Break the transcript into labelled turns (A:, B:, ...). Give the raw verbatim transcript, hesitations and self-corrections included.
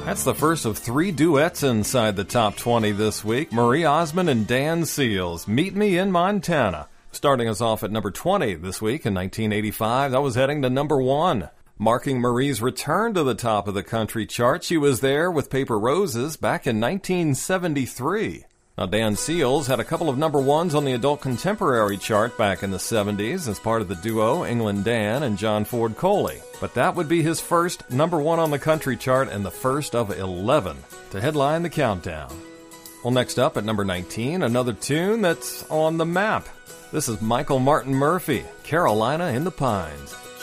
A: That's the first of three duets inside the top twenty this week. Marie Osmond and Dan Seals, Meet Me in Montana. Starting us off at number twenty this week in nineteen eighty-five, that was heading to number one. Marking Marie's return to the top of the country chart, she was there with Paper Roses back in nineteen seventy-three. Now, Dan Seals had a couple of number ones on the adult contemporary chart back in the seventies as part of the duo England Dan and John Ford Coley. But that would be his first number one on the country chart and the first of eleven to headline the countdown. Well, next up at number nineteen, another tune that's on the map. This is Michael Martin Murphey, Carolina in the Pines.